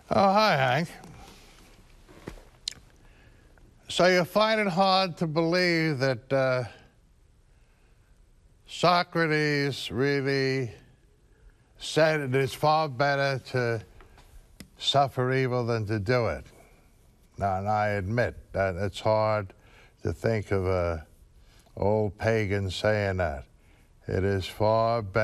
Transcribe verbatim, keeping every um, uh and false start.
Oh, hi, Hank. So you find it hard to believe that uh, Socrates really said it is far better to suffer evil than to do it. Now, and I admit that it's hard to think of a old pagan saying that. It is far better